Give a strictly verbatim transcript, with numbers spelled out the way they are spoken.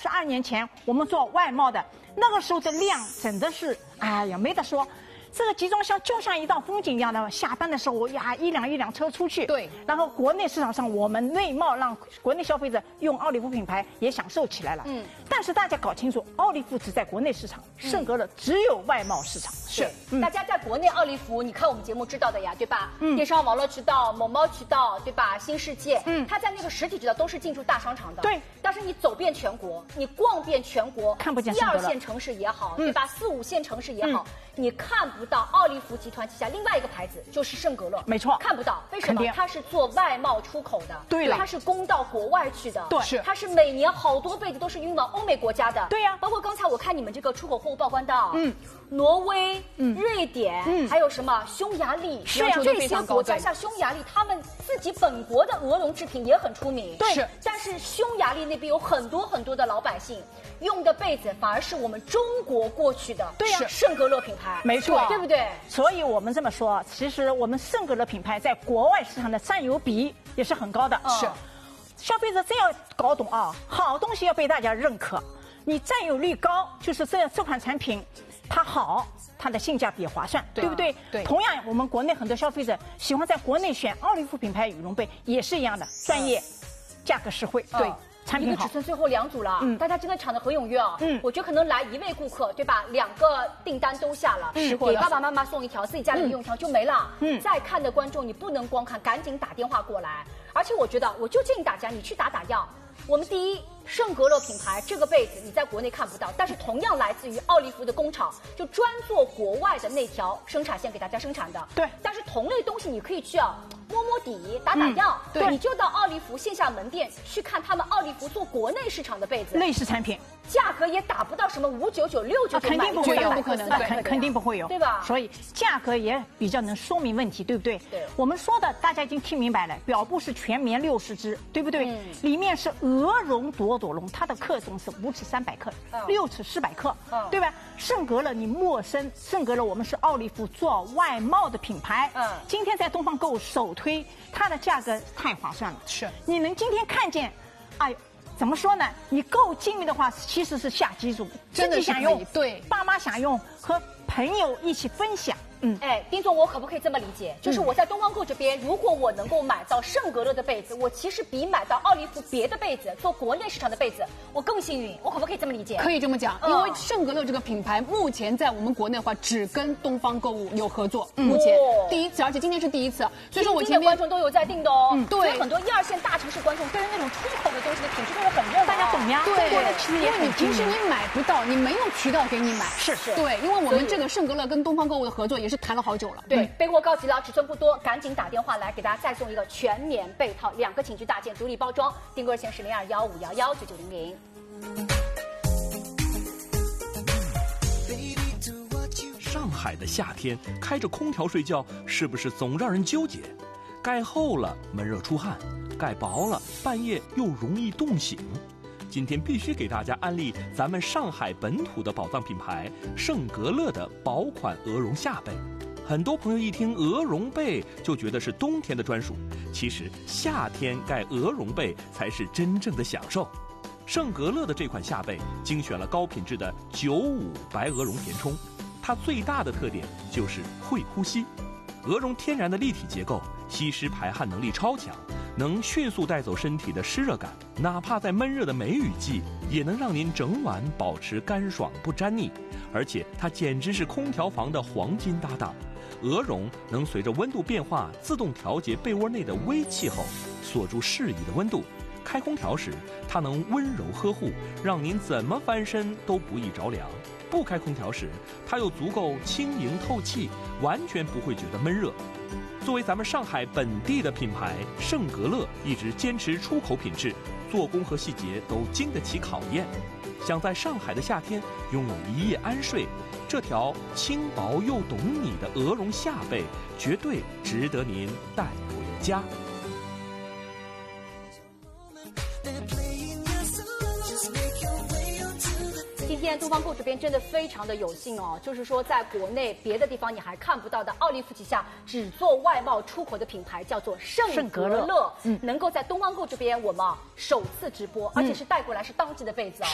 十二年前我们做外贸的，那个时候的量真的是，哎呀，没得说。这个集装箱就像一道风景一样的，下班的时候呀，一辆一辆车出去。 对。 然后国内市场上，我们内贸让国内消费者用奥利芙品牌也享受起来了。嗯。但是大家搞清楚，奥利芙只在国内市场，圣格勒只有外贸市场。 是。嗯、大家在国内奥利芙，你看我们节目知道的呀，对吧？嗯。电商网络渠道、某猫渠道，对吧？新世界，嗯，它在那个实体渠道都是进驻大商场的。 对。 但是你走遍全国，你逛遍全国， 看不见一二线城市也好，对吧？四五线城市也好，你看不到奥利芙集团旗下另外一个牌子就是圣格勒， 没错， 看不到。为什么？它是做外贸出口的， 对了， 它是供到国外去的， 对， 是，它是每年好多被子都是运往欧美国家的， 对呀。 包括刚才我看你们这个出口货物报关到，嗯，挪威、嗯，瑞典，嗯，还有什么匈牙利， 是呀， 这些国家，像匈牙利，他们自己本国的鹅绒制品也很出名， 对， 是。但是匈牙利那边有很多很多的老百姓用的被子，反而是我们中国过去的， 对呀， 圣格勒品牌， 没错， 对不对？ 所以我们这么说，其实我们圣格勒品牌在国外市场的占有比也是很高的。 是， 消费者真要搞懂啊，好东西要被大家认可，你占有率高，就是这这款产品它好，它的性价比划算，对不对？ 对。 同样，我们国内很多消费者喜欢在国内选奥利芙品牌羽绒被，也是一样的，专业，价格实惠，对。产品好， 一个只剩最后两组了，嗯，大家真的抢得很踊跃哦，嗯，我觉得可能来一位顾客，对吧？两个订单都下了，嗯，给爸爸妈妈送一条，自己家里用一条就没了，嗯，再看的观众你不能光看，赶紧打电话过来，而且我觉得，我就建议大家你去打打样，我们第一。圣格勒品牌这个被子你在国内看不到，但是同样来自于奥利芙的工厂，就专做国外的那条生产线给大家生产的。 对。 但是同类东西你可以去啊摸摸底、打打样，嗯、对，你就到奥利芙线下门店去看他们奥利芙做国内市场的被子， 类似产品， 价格也打不到什么五九九、六九九， 肯定不会有， 不可能， 肯肯定不会有， 对吧？ 所以价格也比较能说明问题，对不对？ 对。 我们说的大家已经听明白了，表布是全棉六十支，对不对？嗯。里面是鹅绒朵朵绒，它的克重是五尺三百克，六尺四百克，嗯、对吧？圣格勒你陌生，圣格勒我们是奥利芙做外贸的品牌，嗯，今天在东方购物首推，它的价格太划算了， 是。 你能今天看见，哎。怎么说呢？你够精明的话，其实是下机组， 真的想用， 对， 爸妈想用，和朋友一起分享。嗯， 哎，丁总，我可不可以这么理解？就是我在东方购这边，如果我能够买到圣格勒的被子，我其实比买到奥利芙别的被子，做国内市场的被子，我更幸运。我可不可以这么理解？ 可以这么讲，因为圣格勒这个品牌目前在我们国内的话，只跟东方购物有合作，目前第一次，而且今天是第一次，所以说我前面观众都有在订的哦。 嗯，对， 所以很多一二线大城市观众对于那种出口的东西的品质都是很认可， 大家懂呀。 对， 其实因为你平时你买不到，你没有渠道给你买。 是是。 对，因为我们这个圣格勒跟东方购物的合作也是谈了好久了。 对，备货告急了，尺寸不多，赶紧打电话来给大家再送一个全棉被套，两个寝具大件，独立包装，订购热线是零二幺五幺幺九九零零。 上海的夏天开着空调睡觉，是不是总让人纠结？盖厚了闷热出汗，盖薄了半夜又容易冻醒。今天必须给大家安利咱们上海本土的宝藏品牌圣格勒的薄款鹅绒夏被。很多朋友一听鹅绒被就觉得是冬天的专属，其实夏天盖鹅绒被才是真正的享受。圣格勒的这款夏被精选了高品质的九五白鹅绒填充，它最大的特点就是会呼吸。鹅绒天然的立体结构，吸湿排汗能力超强，能迅速带走身体的湿热感，哪怕在闷热的梅雨季，也能让您整晚保持干爽不粘腻。而且它简直是空调房的黄金搭档。鹅绒能随着温度变化自动调节被窝内的微气候，锁住适宜的温度。开空调时，它能温柔呵护，让您怎么翻身都不易着凉。不开空调时，它又足够轻盈透气，完全不会觉得闷热。作为咱们上海本地的品牌，圣格勒一直坚持出口品质，做工和细节都经得起考验。想在上海的夏天拥有一夜安睡，这条轻薄又懂你的鹅绒夏被绝对值得您带回家。 今天东方购这边真的非常的有幸哦，就是说在国内别的地方你还看不到的奥利芙旗下只做外贸出口的品牌叫做圣格勒，嗯，能够在东方购这边我们首次直播，而且是带过来是当季的被子啊。